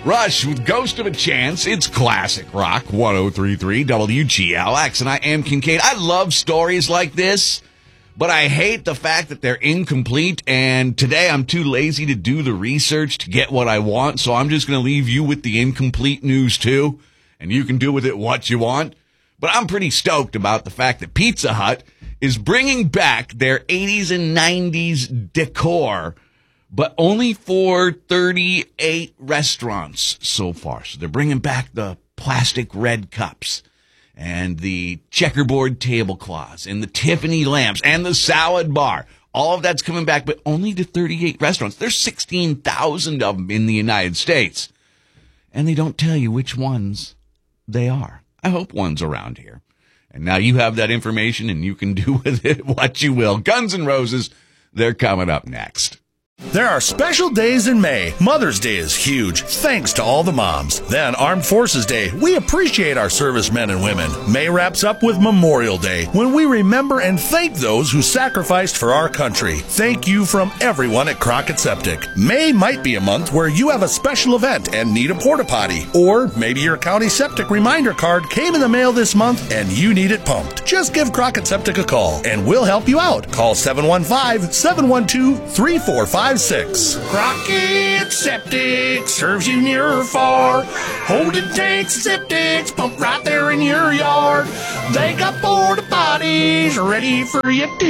Rush with Ghost of a Chance. It's classic rock, 103.3 WGLX, and I am Kincaid. I love stories like this, but I hate the fact that they're incomplete, and today I'm too lazy to do the research to get what I want, so I'm just going to leave you with the incomplete news too, and you can do with it what you want. But I'm pretty stoked about the fact that Pizza Hut is bringing back their 80s and 90s decor, but only for 38 restaurants so far. So they're bringing back the plastic red cups and the checkerboard tablecloths and the Tiffany lamps and the salad bar. All of that's coming back, but only to 38 restaurants. There's 16,000 of them in the United States. And they don't tell you which ones they are. I hope one's around here. And now you have that information and you can do with it what you will. Guns N' Roses, they're coming up next. There are special days in May. Mother's Day is huge, thanks to all the moms. Then Armed Forces Day. We appreciate our servicemen and women. May wraps up with Memorial Day, when we remember and thank those who sacrificed for our country. Thank you from everyone at Crockett Septic. May might be a month where you have a special event and need a porta potty. Or maybe your county septic reminder card came in the mail this month and you need it pumped. Just give Crockett Septic a call and we'll help you out. Call 715-712-3456. Crockett Septic serves you near or far. Holding tanks and septics pumped right there in your yard. They got porta potties ready for you too.